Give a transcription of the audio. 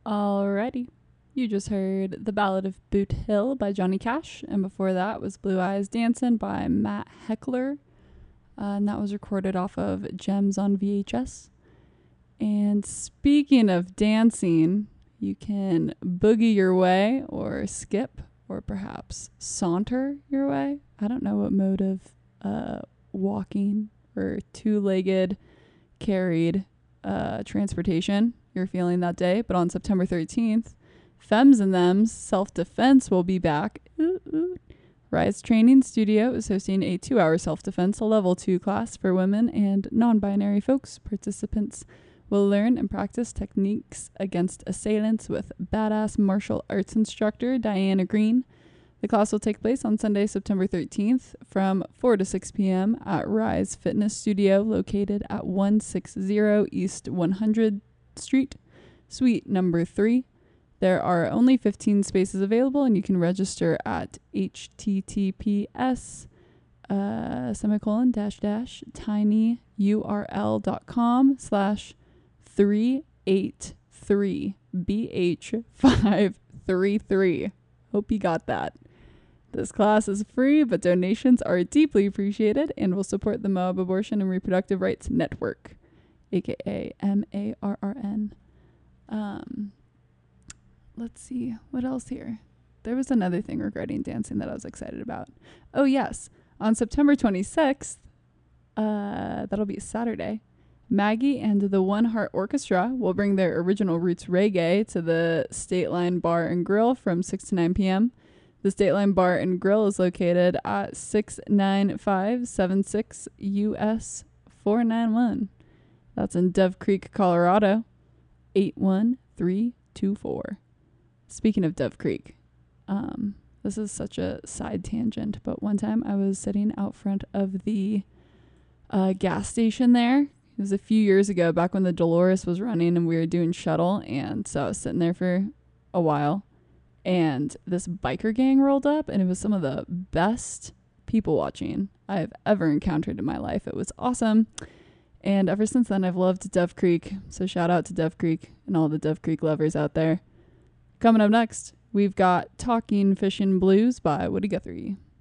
Alrighty. You just heard The Ballad of Boot Hill by Johnny Cash, and before that was Blue Eyes Dancin' by Matt Heckler, and that was recorded off of Gems on VHS. And speaking of dancing, you can boogie your way or skip or perhaps saunter your way. I don't know what mode of walking or two-legged carried transportation you're feeling that day, but on September 13th, Femmes and Them's Self-Defense will be back. Ooh, ooh. Rise Training Studio is hosting a 2-hour self-defense level 2 class for women and non-binary folks. Participants will learn and practice techniques against assailants with badass martial arts instructor Diana Green. The class will take place on Sunday, September 13th from 4 to 6 p.m. at Rise Fitness Studio located at 160 East 100 Street, Suite number 3. There are only 15 spaces available, and you can register at https://tinyurl.com/383bh533. Hope you got that. This class is free, but donations are deeply appreciated and will support the Moab Abortion and Reproductive Rights Network, aka MARRN. Let's see, what else here? There was another thing regarding dancing that I was excited about. Oh, yes. On September 26th, that'll be Saturday, Maggie and the One Heart Orchestra will bring their original roots reggae to the State Line Bar and Grill from 6 to 9 p.m. The State Line Bar and Grill is located at 69576 US 491. That's in Dove Creek, Colorado, 81324. Speaking of Dove Creek, this is such a side tangent, but one time I was sitting out front of the gas station there. It was a few years ago, back when the Dolores was running and we were doing shuttle, and so I was sitting there for a while, and this biker gang rolled up, and it was some of the best people watching I've ever encountered in my life. It was awesome. And ever since then, I've loved Dove Creek. So shout out to Dove Creek and all the Dove Creek lovers out there. Coming up next, we've got Talking Fishing Blues by Woody Guthrie.